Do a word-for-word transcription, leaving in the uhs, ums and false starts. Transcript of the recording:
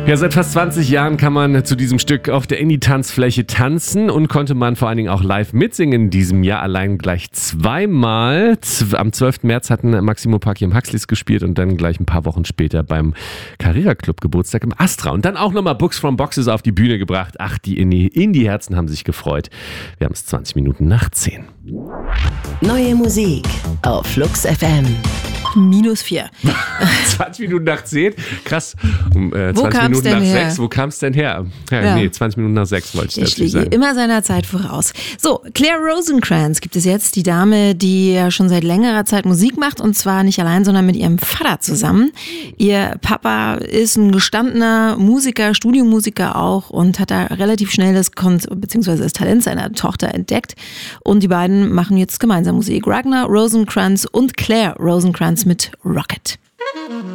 Ja, seit fast zwanzig Jahren kann man zu diesem Stück auf der Indie-Tanzfläche tanzen und konnte man vor allen Dingen auch live mitsingen in diesem Jahr. Allein gleich zweimal. Am zwölften März hatten Maximo Park hier im Huxleys gespielt und dann gleich ein paar Wochen später beim Carrera Club Geburtstag im Astra. Und dann auch nochmal Books from Boxes auf die Bühne gebracht. Ach, die Indie-Herzen haben sich gefreut. Wir haben es zwanzig Minuten nach zehn. Neue Musik auf Flux F M. Minus vier. zwanzig Minuten nach zehn? Krass. Um, äh, Wo zwanzig kam's Minuten nach denn her? sechs. Wo kam es denn her? Ja, Ja. Nee, zwanzig Minuten nach sechs wollte ich Ich dazu liege sagen. immer seiner Zeit voraus. So, Claire Rosencrantz gibt es jetzt, die Dame, die ja schon seit längerer Zeit Musik macht, und zwar nicht allein, sondern mit ihrem Vater zusammen. Ihr Papa ist ein gestandener Musiker, Studiomusiker auch, und hat da relativ schnell das Kon- beziehungsweise das Talent seiner Tochter entdeckt, und die beiden machen jetzt gemeinsam Musik. Ragnar Rosencrantz und Claire Rosencrantz mit Rocket.